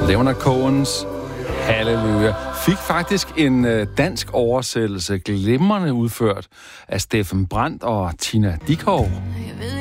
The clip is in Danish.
Leonard Cohens Halleluja fik faktisk en dansk oversættelse, glimrende udført af Steffen Brandt og Tina Dickow. Jeg ved